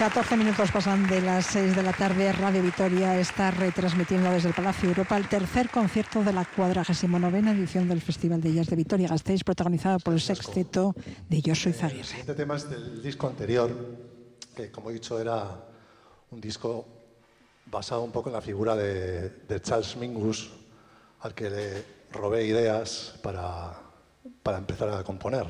14 minutos pasan de las 6 de la tarde. Radio Vitoria está retransmitiendo desde el Palacio Europa el tercer concierto de la 49ª edición del Festival de Jazz de Vitoria-Gasteiz, protagonizado por el sexteto de Josu Izaguirre. El siguiente tema es del disco anterior, que como he dicho era un disco basado un poco en la figura de Charles Mingus, al que le robé ideas para empezar a componer.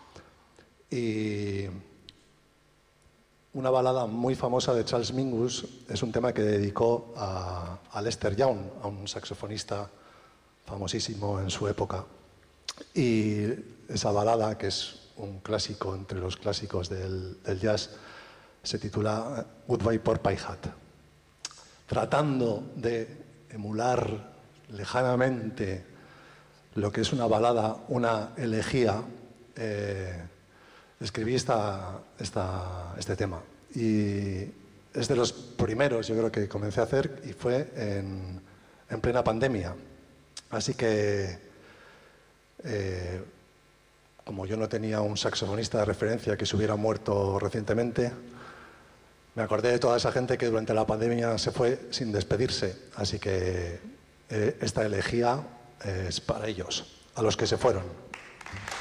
Y una balada muy famosa de Charles Mingus es un tema que dedicó a Lester Young, a un saxofonista famosísimo en su época. Y esa balada, que es un clásico entre los clásicos del jazz, se titula Goodbye Porcupine Hat. Tratando de emular lejanamente lo que es una balada, una elegía, escribí este tema. Y es de los primeros, yo creo, que comencé a hacer, y fue en plena pandemia. Así que, como yo no tenía un saxofonista de referencia que se hubiera muerto recientemente, me acordé de toda esa gente que durante la pandemia se fue sin despedirse. Así que esta elegía es para ellos, a los que se fueron.